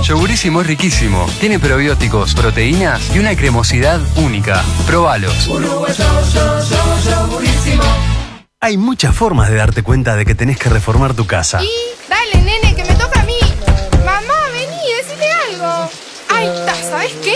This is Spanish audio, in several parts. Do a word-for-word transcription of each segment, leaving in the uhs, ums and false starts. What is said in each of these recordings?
Yogurísimo es riquísimo. Tiene probióticos, proteínas y una cremosidad única. Probalos. Hay muchas formas de darte cuenta de que tenés que reformar tu casa. Y dale, nene, que me toca a mí. Mamá, vení, decime algo. Ay, está, ¿sabes qué?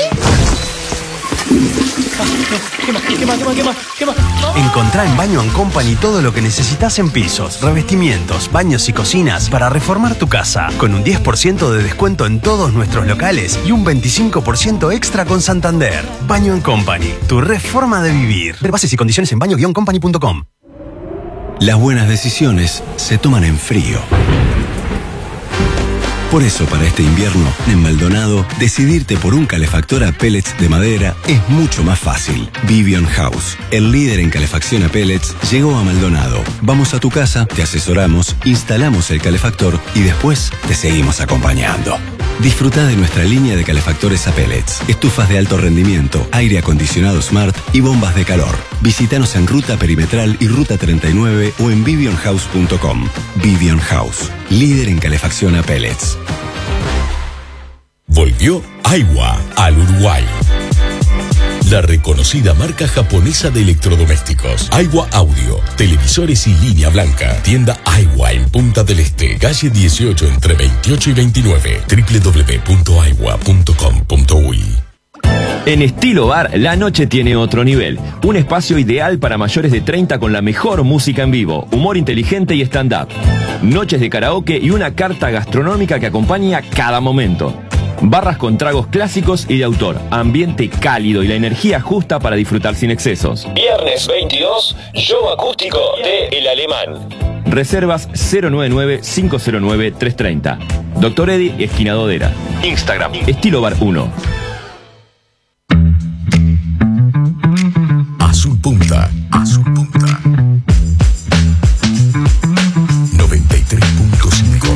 Quema, quema, quema, quema, quema. Encontrá en Baño and Company todo lo que necesitas en pisos, revestimientos, baños y cocinas para reformar tu casa. Con un diez por ciento de descuento en todos nuestros locales y un veinticinco por ciento extra con Santander. Baño and Company, tu reforma de vivir. Ver bases y condiciones en baño guion company punto com. Las buenas decisiones se toman en frío. Por eso, para este invierno, en Maldonado, decidirte por un calefactor a pellets de madera es mucho más fácil. Vivion House, el líder en calefacción a pellets, llegó a Maldonado. Vamos a tu casa, te asesoramos, instalamos el calefactor y después te seguimos acompañando. Disfruta de nuestra línea de calefactores a pellets, estufas de alto rendimiento, aire acondicionado Smart y bombas de calor. Visítanos en Ruta Perimetral y Ruta treinta y nueve o en vivion house punto com. Vivion House, líder en calefacción a pellets. Volvió Aiwa al Uruguay. La reconocida marca japonesa de electrodomésticos. Aiwa Audio, televisores y línea blanca. Tienda Aiwa en Punta del Este, calle dieciocho entre veintiocho y veintinueve. doble u doble u doble u punto aiwa punto com punto uy. En Estilo Bar, la noche tiene otro nivel. Un espacio ideal para mayores de treinta con la mejor música en vivo, humor inteligente y stand-up. Noches de karaoke y una carta gastronómica que acompaña cada momento. Barras con tragos clásicos y de autor, ambiente cálido y la energía justa para disfrutar sin excesos. Viernes veintidós, show acústico de El Alemán. Reservas cero nueve nueve, cinco cero nueve, tres tres cero. Doctor Eddy, esquina Dodera. Instagram, Estilo Bar uno. Azul Punta, Azul Punta. noventa y tres punto cinco.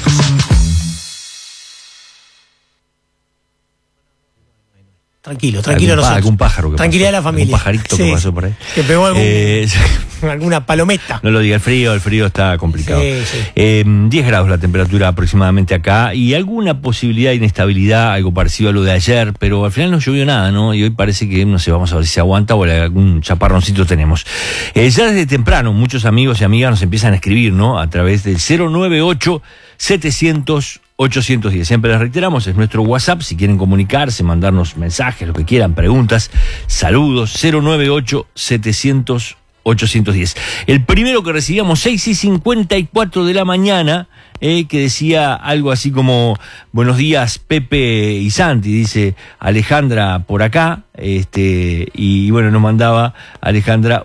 Tranquilo, tranquilo algún, nosotros. algún pájaro que Tranquilidad pasó, de la familia. Un pajarito sí, que pasó por ahí. Que pegó algún, eh, alguna palometa. No lo diga, el frío, el frío está complicado. Sí, sí. Eh, diez grados la temperatura aproximadamente acá y alguna posibilidad de inestabilidad, algo parecido a lo de ayer, pero al final no llovió nada, ¿no? Y hoy parece que, no sé, vamos a ver si se aguanta o algún chaparroncito tenemos. Eh, ya desde temprano muchos amigos y amigas nos empiezan a escribir, ¿no? A través del cero nueve ocho, setecientos, ochocientos diez. Siempre les reiteramos, es nuestro WhatsApp, si quieren comunicarse, mandarnos mensajes, lo que quieran, preguntas, saludos, cero nueve ocho, setecientos, ochocientos diez. El primero que recibíamos, seis y cincuenta y cuatro de la mañana, eh, que decía algo así como, buenos días Pepe y Santi, dice Alejandra por acá, este, y bueno, nos mandaba Alejandra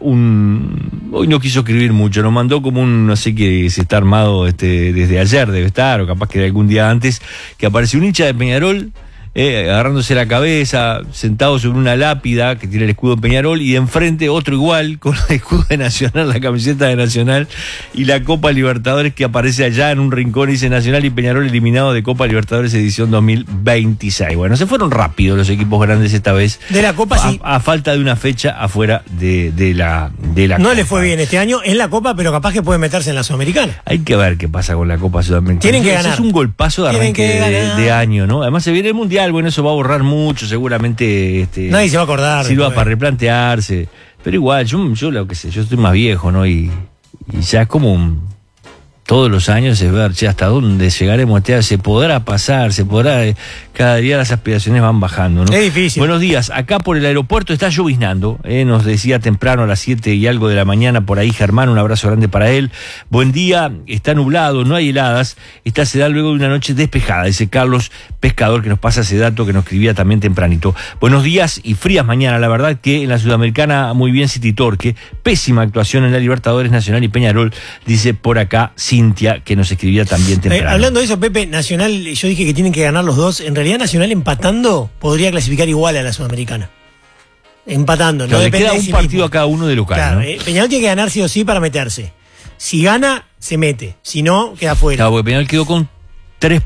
un, hoy no quiso escribir mucho, nos mandó como un, no sé qué, se está armado este, desde ayer debe estar, o capaz que de algún día antes, que apareció un hincha de Peñarol, Eh, agarrándose la cabeza, sentado sobre una lápida que tiene el escudo de Peñarol, y de enfrente otro igual, con el escudo de Nacional, la camiseta de Nacional, y la Copa Libertadores que aparece allá en un rincón, y dice Nacional y Peñarol eliminado de Copa Libertadores edición dos mil veintiséis. Bueno, se fueron rápido los equipos grandes esta vez. De la Copa, a, sí. A falta de una fecha afuera de, de la, de la No Copa. le fue bien este año en la Copa, pero capaz que puede meterse en la Sudamericana. Hay que ver qué pasa con la Copa Sudamericana. Tienen que ganar. Es un golpazo de Tienen arranque que de, ganar. de año, ¿no? Además se viene el Mundial, bueno, eso va a borrar mucho, seguramente este, Nadie se va a acordar. sirva después. para replantearse. Pero igual, yo, yo lo que sé, yo estoy más viejo, ¿no? Y, y ya es como un, todos los años es ver, che, hasta dónde llegaremos, este, se podrá pasar, se podrá, eh, cada día las aspiraciones van bajando, ¿no? Es difícil. Buenos días, acá por el aeropuerto está lloviznando, eh, nos decía temprano a las siete y algo de la mañana por ahí Germán, un abrazo grande para él. Buen día, está nublado, no hay heladas, esta se da luego de una noche despejada, dice Carlos Pescador, que nos pasa ese dato que nos escribía también tempranito. Buenos días y frías mañana, la verdad que en la Sudamericana muy bien City Torque, pésima actuación en la Libertadores Nacional y Peñarol, dice por acá Cintia, que nos escribía también temprano. Eh, hablando de eso, Pepe, Nacional, yo dije que tienen que ganar los dos. En realidad, Nacional empatando podría clasificar igual a la Sudamericana. Empatando, Claro, no le depende queda de un sí partido mismo. a cada uno de local, Claro, ¿no? eh, Peñarol tiene que ganar sí o sí para meterse. Si gana, se mete. Si no, queda fuera. Claro, porque Peñarol quedó con